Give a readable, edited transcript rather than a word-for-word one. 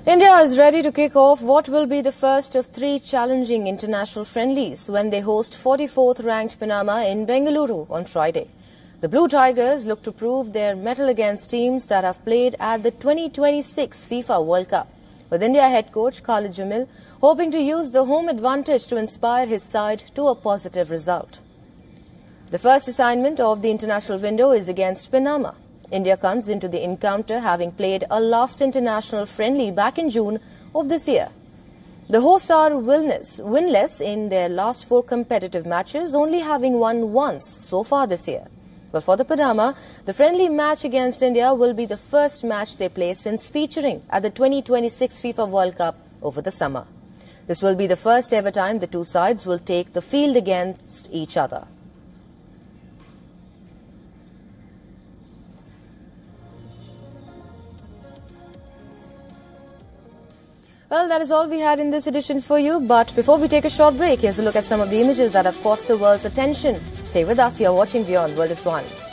India is ready to kick off what will be the first of three challenging international friendlies when they host 44th ranked Panama in Bengaluru on Friday. The Blue Tigers look to prove their mettle against teams that have played at the 2026 FIFA World Cup, with India head coach Khalid Jamil hoping to use the home advantage to inspire his side to a positive result. The first assignment of the international window is against Panama. India comes into the encounter having played a last international friendly back in June of this year. The hosts are winless in their last four competitive matches, only having won once so far this year. But for the Panama, the friendly match against India will be the first match they play since featuring at the 2026 FIFA World Cup over the summer. This will be the first ever time the two sides will take the field against each other. Well, that is all we had in this edition for you. But before we take a short break, here's a look at some of the images that have caught the world's attention. Stay with us. You're watching Beyond World is One.